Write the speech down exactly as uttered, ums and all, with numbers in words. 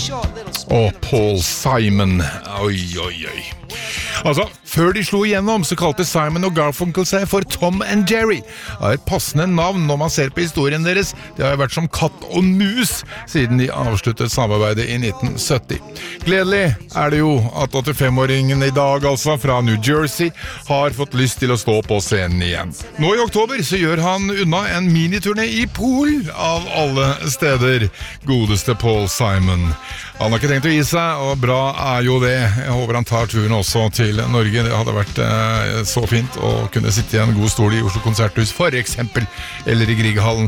Og Paul Simon. Oi, oi, oi. Altså, før de slo igjennom, så kalte Simon og Garfunkel seg for Tom and Jerry. Det er et passende navn når man ser på historien deres. De har vært som katt og mus siden de avsluttet samarbeidet i nitten sytti. Gledelig er det jo at åttifem-åringen i dag, altså fra New Jersey, har fått lyst til å stå på scenen igjen. Nå i oktober så gjør han unna en miniturné i Polen av alle steder. Godeste Paul Simon. Han har ikke tenkt å gi seg, og bra er jo det. Jeg håper han tar turen også til Norge. Det hadde vært eh, så fint å kunne sitte i en god stol i Oslo Konserthus, for eksempel, eller i Grieghallen.